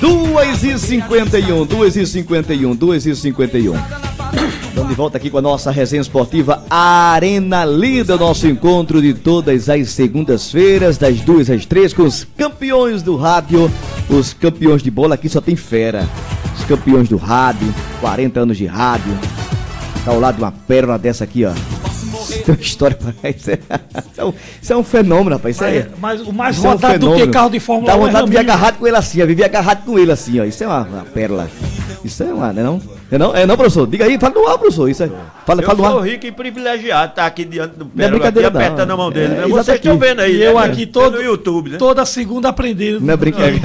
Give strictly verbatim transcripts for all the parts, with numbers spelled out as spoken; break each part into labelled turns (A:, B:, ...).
A: duas e cinquenta e um, duas e cinquenta e um, duas e cinquenta e um. Estamos de volta aqui com a nossa resenha esportiva Arena Líder, nosso encontro de todas as segundas-feiras, das duas às três, com os campeões do rádio, os campeões de bola. Aqui só tem fera, os campeões do rádio, quarenta anos de rádio. Tá ao lado de uma pérola dessa aqui, ó. Tem uma história pra isso. É, isso é um fenômeno, rapaz. Isso é,
B: mas, mas o mais
A: isso
B: rodado
A: é um
B: do que carro de Fórmula
A: Dá
B: um. Dá
A: vontade de vir agarrado com ele assim, ó. Viver agarrado com ele assim, ó. Isso é uma, uma pérola. Isso é uma, não é não? É não, é não, professor? Diga aí, fala no ar, professor. Isso é, fala,
C: eu
A: fala no ar.
C: sou rico e privilegiado, tá aqui diante do
A: Pérola aqui,
C: apertando a mão dele.
A: É,
C: né? Vocês estão vendo aí,
B: e eu
C: né?
B: aqui todo,
C: no YouTube, né?
B: toda segunda aprendendo.
A: Não é brincadeira.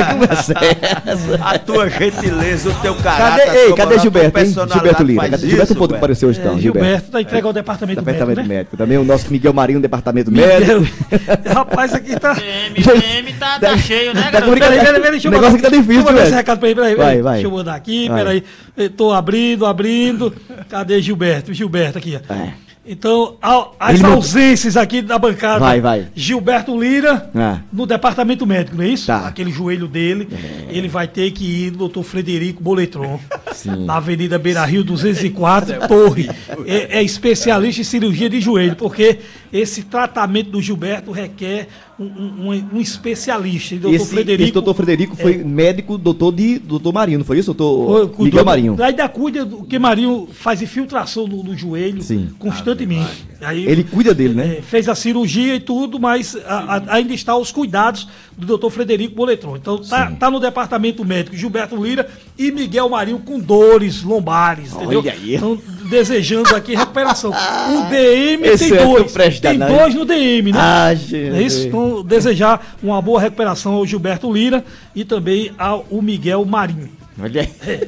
C: A tua gentileza, o teu caráter.
A: Cadê, ei, cadê Gilberto, hein? Gilberto Lira. Cadê Gilberto? Pode aparecer hoje, então.
B: É, Gilberto tá entregue ao departamento,
A: departamento
B: médico,
A: médico. Né? Também o nosso Miguel Marinho, do departamento
B: Miguel.
A: médico.
B: Rapaz, aqui tá.
D: M M tá, tá cheio, né,
A: Tá
B: Peraí, peraí, peraí, deixa eu
A: o negócio aqui tá difícil,
B: deixa eu mandar esse
A: velho.
B: recado pra ele, peraí,
A: Vai,
B: peraí.
A: vai.
B: Deixa eu mandar aqui,
A: Vai.
B: peraí. Eu tô abrindo, abrindo. Cadê Gilberto? Gilberto aqui, ó.
A: É.
B: Então, a- as
A: Ele não-
B: ausências aqui da bancada.
A: Vai, vai.
B: Gilberto Lira,
A: Ah.
B: no departamento médico, não é isso?
A: Tá.
B: Aquele joelho dele. Ele vai ter que ir no doutor Frederico Boletron,
A: Sim.
B: na Avenida Beira Rio duzentos e quatro, Torre. É, é especialista em cirurgia de joelho, porque esse tratamento do Gilberto requer um, um, um especialista. E doutor
A: Esse,
B: Frederico.
A: esse doutor Frederico foi médico doutor de doutor Marinho, não foi isso? Doutor
B: Foi,
A: Miguel
B: cuidou-
A: Marinho.
B: Ainda cuida do que Marinho faz infiltração no, no joelho
A: Sim.
B: constantemente. Aí,
A: Ele cuida dele, né?
B: é, fez a cirurgia e tudo, mas a- a- ainda está aos cuidados do doutor Frederico Boletron. Então tá,
A: Sim.
B: tá no departamento médico Gilberto Lira e Miguel Marinho com dores lombares, entendeu?
A: Olha aí.
B: Então desejando aqui recuperação. O D M
A: Esse
B: tem
A: é
B: dois,
A: tão presta
B: tem
A: danado.
B: dois no D M, né?
A: Ah,
B: É
A: gente.
B: isso? Então, desejar uma boa recuperação ao Gilberto Lira e também ao Miguel Marinho.
A: Olha aí.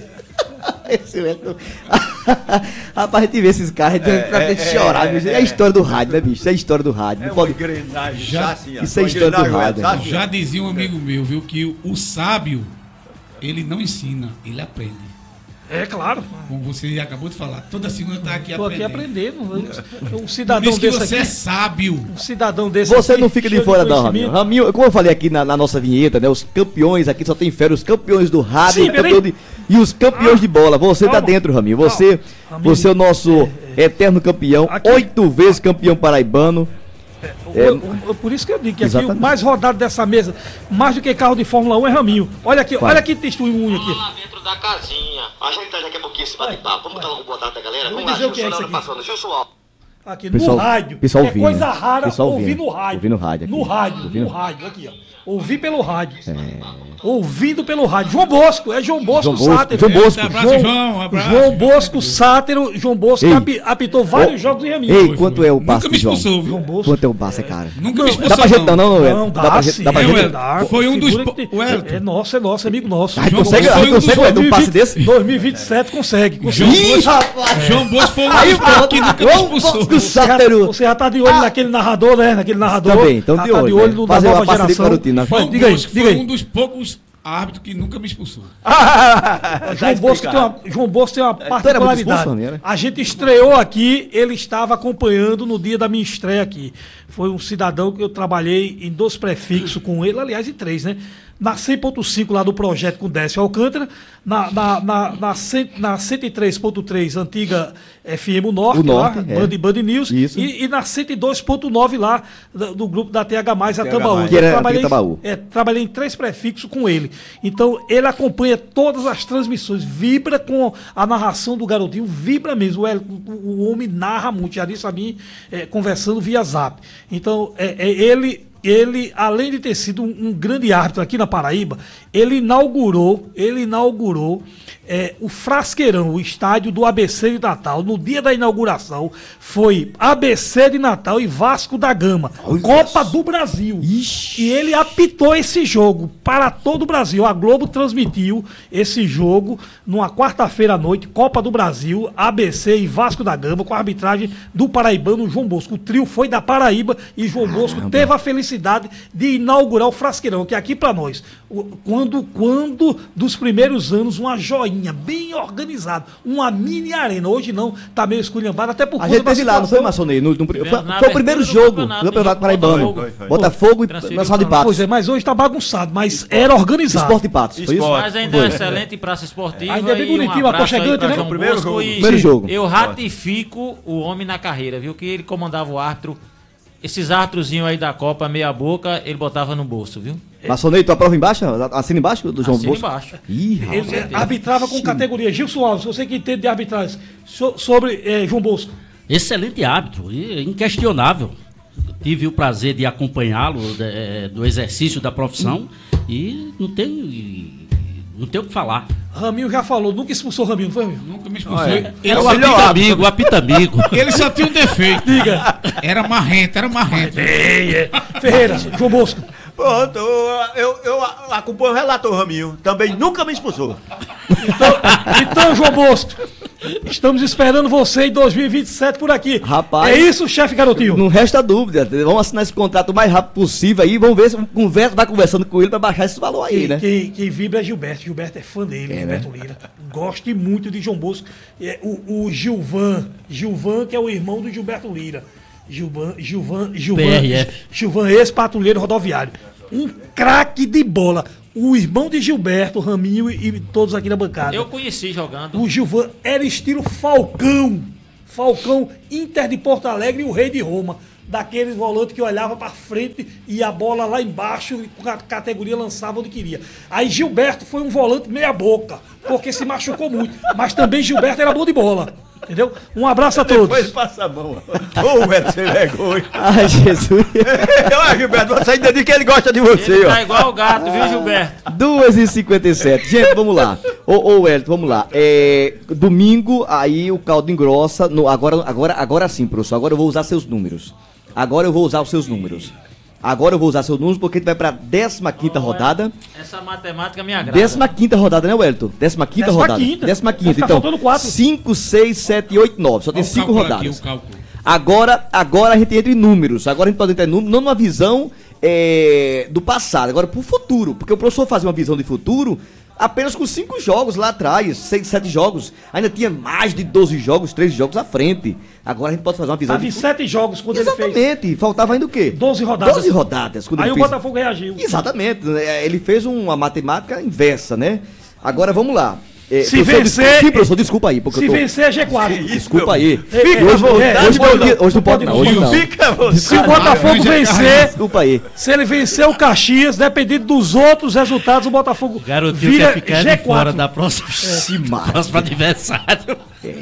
A: Esse é tão- Rapaz, a gente vê esses caras, a gente é, é, chorar, bicho. É a história do rádio, né, bicho? Isso é a história do rádio.
C: É
A: Não
C: uma
A: pode...
C: engrenagem,
E: Já-
C: tá assim, ó.
A: isso é
C: Uma
A: história do
C: engrenagem,
A: rádio,
C: tá
A: né?
C: assim,
E: Já
C: ó.
E: dizia um amigo meu, viu, que o, o sábio, ele não ensina, ele aprende.
B: É claro.
E: Como você acabou de falar, toda segunda tá aqui
B: Estou aqui
E: aprendendo.
B: aprendendo. Um
E: Por
B: cidadão
E: isso que
B: desse
E: você
B: aqui.
E: é sábio.
B: Um cidadão desse
A: Você
B: aqui,
A: não fica de
B: cheio
A: fora, não, Raminho.
B: conhecimento.
A: Raminho, como eu falei aqui na, na nossa vinheta, né? Os campeões aqui só tem fera, os campeões do rádio
B: Sim,
A: os campeões de- e os campeões
B: Ah,
A: de bola. Você tá
B: calma.
A: dentro, Raminho. Você,
B: Calma.
A: você é o nosso eterno campeão,
B: Aqui-
A: oito vezes campeão paraibano. É,
B: O- o- o- por isso que eu digo que aqui
A: Exatamente.
B: o mais rodado dessa mesa, mais do que carro de Fórmula um, é Raminho. Olha aqui,
A: Vai.
B: olha aqui testemunho aqui.
D: Lá dentro da casinha. A gente tá daqui a pouquinho esse bate-papo. Vamos dar uma boa tarde da galera?
B: Vou
D: Vamos lá,
B: dizer o que é
D: Gilson
B: isso
D: Leandro
B: aqui.
D: passando. Gilson Alves.
B: Aqui,
A: Pessoal-
B: no rádio.
A: pessoal
B: é
A: ouvindo.
B: coisa rara
A: Pessoal
B: ouvir
A: ouvindo.
B: no rádio.
A: Ouvir no rádio aqui.
B: No rádio,
A: Ouvindo.
B: no rádio, aqui, ó. Ouvir pelo rádio. Ouvindo pelo rádio. João Bosco, é João Bosco
A: João Bosco,
B: Sátero.
A: João Bosco.
E: Um abraço, João, um abraço.
B: João Bosco Sátero, João Bosco
A: Ei.
B: api- apitou vários
A: Ô,
B: jogos em Raminho.
A: Ei,
E: Foi,
A: quanto
E: foi.
A: é o
E: Nunca
A: passe
E: me
A: de João?
E: expulsou, viu?
B: João Bosco.
A: Quanto é o passe, cara?
E: Nunca me expulsou,
A: Dá pra gente não, não, não,
B: Não,
A: é?
B: dá,
A: Dá pra
B: sim,
A: gente, dá pra
B: é,
A: gente.
E: ué.
B: dá.
E: Foi um dos
B: Figura
E: po-
B: que tem-
E: o Elton.
B: É nosso, é nosso, amigo nosso.
A: Ah,
E: João
A: consegue,
E: Bosco
A: ah,
E: foi um dos
A: consegue um passe
B: dois mil e vinte
A: desse?
B: dois mil e vinte e sete consegue. consegue.
E: João
A: Ih,
E: Bosco,
A: rapaz!
E: João Bosco foi um
A: Aí,
E: dos poucos que nunca me
A: João
E: expulsou.
A: Bosco
B: Você já,
A: Sátero.
B: você já tá de olho naquele narrador, né? Naquele narrador.
A: Também, então
B: já
A: de
B: tá
A: olho,
B: de olho
A: né?
B: no,
A: Fazer
B: da
A: uma
B: nova
A: parceria com a
B: geração.
A: Arutina.
B: Vai,
E: João
B: diga aí,
E: Bosco
B: diga
E: foi
B: aí.
E: um dos poucos árbitros que nunca me expulsou.
B: João Bosco, tem uma, João Bosco tem uma
A: era muito
B: particularidade.
A: expulso, não era?
B: A gente estreou aqui, ele estava acompanhando no dia da minha estreia aqui. Foi um cidadão que eu trabalhei em dois prefixos com ele, aliás, em três, né? Na cem ponto cinco lá do projeto com Décio Alcântara, na, na, na, na, cem, na cento e três ponto três, antiga F M Norte,
A: O Norte,
B: lá,
A: é.
B: Band, Band News,
A: Isso.
B: e, e na cento e dois ponto nove lá, do, do grupo da T H mais, a
C: T H
B: Tambaú.
C: mais.
A: Que era
B: Eu trabalhei,
A: aqui em Tambaú.
B: é, trabalhei em três prefixos com ele. Então, ele acompanha todas as transmissões, vibra com a narração do garotinho, vibra mesmo. O, o, o homem narra muito, já disse a mim, é, conversando via zap. Então, é, é, ele, ele, além de ter sido um, um grande árbitro aqui na Paraíba, ele inaugurou, ele inaugurou é, o Frasqueirão, o estádio do A B C de Natal. No dia da inauguração, foi A B C de Natal e Vasco da Gama. Copa do Brasil.
A: Ixi.
B: E ele apitou esse jogo para todo o Brasil. A Globo transmitiu esse jogo numa quarta-feira à noite, Copa do Brasil, A B C e Vasco da Gama, com a arbitragem do paraibano João Bosco. O trio foi da Paraíba e João Bosco teve a felicidade necessidade de inaugurar o Frasqueirão, que é aqui para nós, o- quando, quando dos primeiros anos, uma joinha bem organizada, uma mini arena. Hoje não, tá meio esculhambado, até por
A: A
B: conta
A: gente
B: da
A: teve lá, não foi,
B: situação.
A: Maçonei? No, no, foi,
F: Tivemos
A: foi
F: na
A: o primeiro
F: abertura do
A: jogo do
F: campeonato,
A: Campeonato
F: do
A: Paraibano.
F: Botafogo.
C: Foi, foi.
A: Botafogo e
F: Transferiu
A: Nacional de
F: pra lá.
B: Pois
A: Patos.
B: é, mas hoje tá bagunçado, mas era organizado.
A: Esporte e Patos, foi isso?
C: Esporte.
F: Mas ainda é uma excelente praça esportiva.
B: Ainda é bem
F: e um
B: bonitinho,
F: abraço aí
B: aconchegante,
F: pra
B: né?
F: João
C: Primeiro
F: Bosco
C: jogo.
F: e
A: Primeiro jogo.
F: Eu ratifico o homem na carreira, viu? Que ele comandava o árbitro. Esses árbitros aí da Copa, meia boca, ele botava no bolso, viu?
A: Maçonei, tua prova embaixo? Assina embaixo do João
F: Assina
A: Bosco?
F: embaixo.
A: Ih, rapaz.
B: Ele arbitrava com categoria. Gilson Alves, você que entende de arbitragem, so- sobre eh, João Bosco.
G: Excelente árbitro, e inquestionável. Tive o prazer de acompanhá-lo eh, do exercício da profissão e não tem, não tem o que falar.
B: Raminho já falou, nunca expulsou o Raminho, não foi, Raminho?
E: Nunca me expulsou.
C: é.
E: Ele,
G: o
C: o melhor
G: apita
C: árbitro.
G: amigo, o apita amigo.
E: ele só tinha um defeito.
B: Diga.
E: Era marrento, era marrento.
B: Ferreira, João Bosco.
C: Pronto, eu, eu acompanho o relator Raminho. Também nunca me expulsou.
B: Então, então, João Bosco, estamos esperando você em dois mil e vinte e sete por aqui.
A: Rapaz.
B: É isso, chefe garotinho?
A: Não resta dúvida. Vamos assinar esse contrato o mais rápido possível aí. Vamos ver se conversa, vai conversando com ele pra baixar esse valor aí,
B: Quem,
A: né?
B: quem, quem vibra é Gilberto. Gilberto é fã dele,
A: É,
B: Gilberto Lira. Goste muito de João Bosco. É, o, o Gilvan, Gilvan, que é o irmão do Gilberto Lira. Gilvan, Gilvan, Gilvan,
G: P R F.
B: Gilvan, ex-patrulheiro rodoviário. Um craque de bola. O irmão de Gilberto, Raminho e, e todos aqui na bancada.
F: Eu conheci jogando.
B: O Gilvan era estilo Falcão. Falcão, Inter de Porto Alegre e o Rei de Roma. Daqueles volantes que olhava pra frente e a bola lá embaixo, e com a categoria lançava onde queria. Aí Gilberto foi um volante meia boca, porque se machucou muito. Mas também Gilberto era bom de bola. Entendeu? Um abraço a todos.
C: Depois passa a mão. Ô, Beto, você vergonha.
A: Ai, Jesus.
C: Olha, Gilberto, você ainda diz que ele gosta de você,
F: Ele
C: ó.
F: tá igual o gato, viu, Gilberto?
A: duas e cinquenta e sete. Gente, vamos lá. Ô, ô Wellington, vamos lá. É, domingo, aí o caldo engrossa. No, agora, agora, agora sim, professor. Agora eu vou usar seus números. Agora eu vou usar os seus números. Agora eu vou usar seus números porque a gente vai pra décima quinta rodada.
F: Essa matemática me agrada.
A: Décima quinta rodada, né, Wellington? Décima quinta
B: Décima
A: rodada.
B: quinta.
A: Décima
B: Vai
A: quinta.
B: ficar
A: Então,
B: faltando quatro.
A: cinco, seis, sete, oito, nove. Só tem
E: Olha o
A: cinco
E: cálculo
A: rodadas.
E: aqui, o cálculo.
A: Agora, agora a gente entra em números. Agora a gente pode entrar em números, não numa visão é, do passado, agora pro futuro. Porque o professor fazia uma visão de futuro apenas com cinco jogos lá atrás, seis, sete jogos. Ainda tinha mais de doze jogos, treze jogos à frente. Agora a gente pode fazer uma visão
B: Tava em
A: de
B: sete jogos quando ele fez.
A: Exatamente. Faltava ainda o quê?
B: doze rodadas.
A: doze rodadas. Quando
B: Aí
A: ele
B: o
A: fez.
B: Botafogo reagiu.
A: Exatamente. né? Ele fez uma matemática inversa, né? Agora vamos lá. É,
B: Se
A: professor,
B: vencer-
A: desculpa, sim, professor, desculpa aí. Porque
B: Se
A: eu tô...
B: vencer é G quatro.
A: Desculpa aí.
B: Fica
A: hoje,
B: à
A: hoje,
B: vontade,
A: hoje, não é o
B: não.
A: dia- hoje não pode não. Hoje não.
C: Fica à vontade.
B: Se o Botafogo
E: Laranja,
B: vencer,
A: Desculpa aí.
B: se ele vencer o Caxias, dependendo dos outros resultados, o Botafogo
G: O garotinho
B: vira
G: quer ficar
B: G
G: de fora
B: quatro.
G: da próxima,
A: Se
G: do
A: mata.
G: próximo adversário.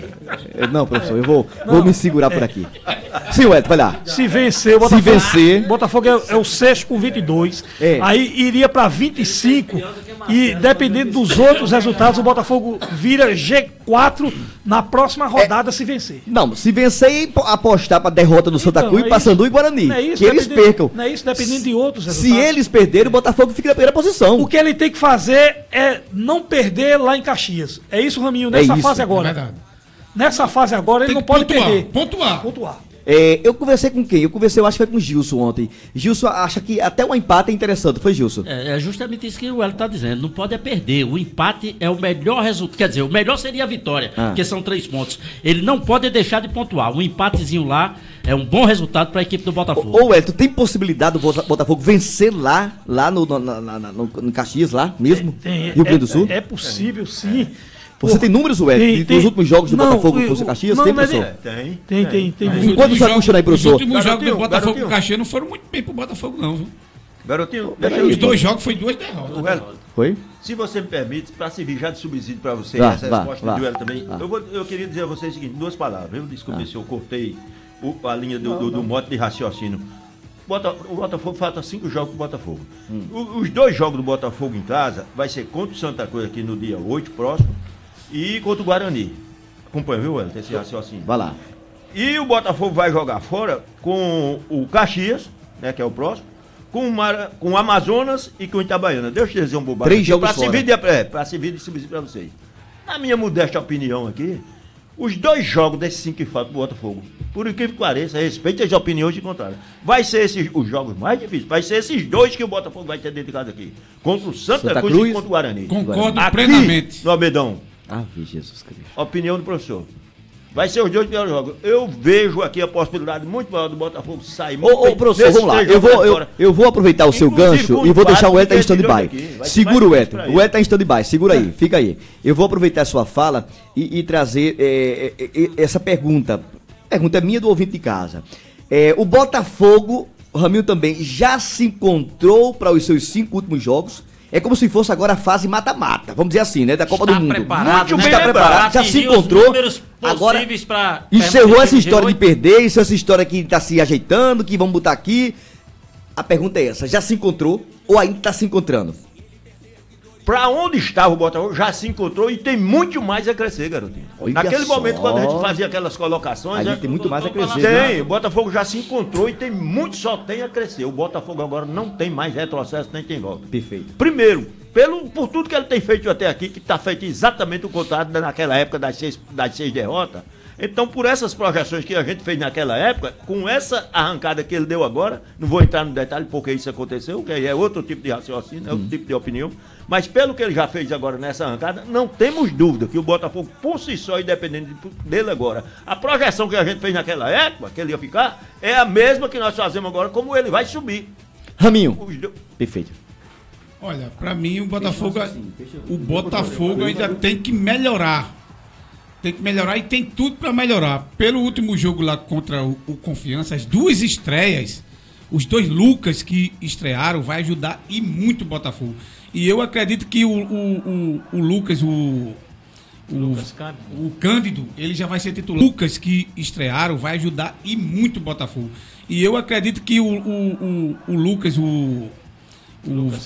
A: É, Não, professor, eu vou, vou me segurar por aqui. Sim, Wellington, vai lá.
B: Se vencer, o Botafogo,
A: vencer-
B: o Botafogo é, é o sexto com vinte e dois.
A: É.
B: Aí iria para vinte e cinco. E dependendo dos outros resultados, o Botafogo vira G quatro na próxima rodada se vencer.
A: Não, se vencer e po- apostar pra derrota do Santa
B: Então,
A: Cruz,
B: é
A: Paysandu
B: isso.
A: e Guarani.
B: Não é isso,
A: que eles
B: dependendo-
A: percam.
B: Não é isso, dependendo de outros
A: Se
B: resultados.
A: eles perderem, o Botafogo fica na primeira posição.
B: O que ele tem que fazer é não perder lá em Caxias. É isso, Raminho, nessa
A: isso,
B: fase
E: É
B: agora.
E: verdade.
B: Nessa fase agora, ele
E: Tem
B: não
E: que
B: pode
E: pontuar,
B: perder.
E: pontuar.
B: Pontuar.
A: É, eu conversei com quem? Eu conversei, eu acho que foi com o Gilson ontem. Gilson acha que até um empate é interessante, foi, Gilson?
G: É, é justamente isso que o Hélio está dizendo. Não pode é perder. O empate é o melhor resultado. Quer dizer, o melhor seria a vitória,
A: Ah.
G: porque são três pontos. Ele não pode deixar de pontuar. Um empatezinho lá é um bom resultado para a equipe do Botafogo.
A: Ô, Wellington, tem possibilidade do Bota- Botafogo vencer lá, lá no, no, na- na- na- no, no Caxias, lá mesmo?
B: Tem-
A: Rio Grande do
B: é-
A: Sul?
B: É, possível, sim.
A: Você tem números, Wellington,
B: Tem-
A: de-
B: tem-
A: dos últimos jogos do
B: não,
A: Botafogo
B: eu-
A: com o Caxias?
B: não,
A: Tem,
B: mas
A: professor?
C: Tem.
B: Tem, tem, tem.
E: Os
A: Enquanto
E: últimos
A: você vai
E: jogos-
A: puxando aí,
E: Os
A: professor.
E: últimos jogos
C: Garotinho,
E: do Botafogo
C: garotinho.
E: com Caxias não foram muito bem pro Botafogo, não, viu?
C: Garotinho,
A: Peraí,
C: deixa eu
E: Os dois jogos foi duas
C: Ô,
E: derrotas.
C: Hélio,
A: Foi?
C: se você me permite, para servir já de subsídio para você,
A: Vá,
C: essa
A: vá,
C: resposta
A: vá.
C: do duelo também,
A: Vá.
C: eu, vou- eu queria dizer a vocês o seguinte, duas palavras. Eu desculpe se eu cortei o- a linha do, do, do mote de raciocínio. Bota- o Botafogo falta cinco jogos pro Botafogo. O- os dois jogos do Botafogo em casa vai ser contra o Santa Cruz aqui no dia oito próximo e contra o Guarani. Acompanha, viu, Hélio, esse raciocínio.
A: Vai lá.
C: E o Botafogo vai jogar fora com o Caxias, né, que é o próximo, com o, Mara, com o Amazonas e com o Itabaiana. Deixa eu dizer um bobagem.
A: Três
C: aqui,
A: jogos
C: pra
A: fora.
C: servir de, é, pra servir de subsídio pra vocês. Na minha modesta opinião aqui, Os dois jogos desses cinco que faltam pro Botafogo, por incrível que pareça, respeite as opiniões de contrário, vai ser esses os jogos mais difíceis, vai ser esses dois que o Botafogo vai ter dentro de casa aqui. Contra o Santa,
A: Santa
C: Cruz,
A: Cruz
C: e contra o Guarani.
E: Concordo
C: Aqui,
E: plenamente.
C: no Abedão.
A: Ave Jesus Cristo.
C: Opinião do professor. Vai ser os dois piores jogos. Eu vejo aqui a possibilidade muito maior do Botafogo sair muito
A: Ô, ô, professor, vamos lá. Eu vou, eu, eu vou aproveitar o seu
C: Inclusive,
A: gancho
C: com
A: e vou
C: empate,
A: deixar o Éter em
C: porque esse
A: stand-by.
C: aqui vai ser
A: Segura o
C: mais
A: Éter.
C: difícil
A: O
C: pra
A: Éter tá em stand-by. Segura aí, fica aí. Eu vou aproveitar a sua fala e, e trazer é, é, é, essa pergunta. Pergunta minha do ouvinte de casa. É, o Botafogo, o Ramil também, já se encontrou para os seus cinco últimos jogos. É como se fosse agora a fase mata-mata, vamos dizer assim, né? Da Copa
F: Está
A: do Mundo.
F: preparado,
A: Muito
F: né?
A: bem está preparado, já se
F: Atingir os
A: encontrou.
F: números
A: Agora
F: possíveis pra
A: encerrou essa história de
F: G oito.
A: perder, isso, essa história que tá se ajeitando, que vamos botar aqui. A pergunta é essa, já se encontrou ou ainda está se encontrando?
C: Pra onde estava o Botafogo, já se encontrou e tem muito mais a crescer, garotinho.
A: Olha
C: Naquele
A: só.
C: momento, quando a gente fazia aquelas colocações...
A: A gente
C: né?
A: tem muito mais a crescer.
C: Tem,
A: né?
C: o Botafogo já se encontrou e tem muito, só tem a crescer. O Botafogo agora não tem mais retrocesso, nem tem volta.
A: Perfeito.
C: Primeiro, pelo, por tudo que ele tem feito até aqui, que está feito exatamente o contrário naquela época das seis, das seis derrotas. Então, por essas projeções que a gente fez naquela época, com essa arrancada que ele deu agora, não vou entrar no detalhe porque isso aconteceu, que aí é outro tipo de raciocínio, é outro tipo de opinião, mas pelo que ele já fez agora nessa arrancada, não temos dúvida que o Botafogo, por si só, independente dele agora, a projeção que a gente fez naquela época, que ele ia ficar, é a mesma que nós fazemos agora, como ele vai subir.
A: Raminho,
C: Os do-
A: perfeito.
E: Olha, pra mim o Botafogo, o Botafogo ainda tem que melhorar. Tem que melhorar e tem tudo pra melhorar. Pelo último jogo lá contra o, o Confiança, as duas estreias, os dois Lucas que estrearam, vai ajudar e muito o Botafogo. E eu acredito que o, o, o, o Lucas, o, o,
F: Lucas Cândido.
E: o Cândido, ele já vai ser titular. Lucas que estrearam, vai ajudar e muito o Botafogo. E eu acredito que o, o, o, o Lucas, o, o,